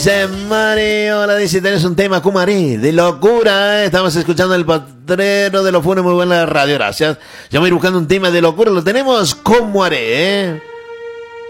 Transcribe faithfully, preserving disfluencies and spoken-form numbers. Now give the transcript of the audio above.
Dice Mari, hola, dice, tenés un tema, ¿cómo haré? De locura, ¿eh? Estamos escuchando el Potrero de los Funes, muy buena radio, gracias. Ya voy a ir buscando un tema de locura, lo tenemos, ¿cómo haré? ¿Eh?